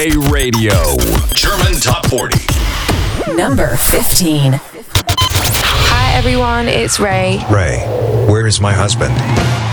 Play Radio. German Top 40. Number 15. Hi everyone, it's Ray. Ray, where is my husband?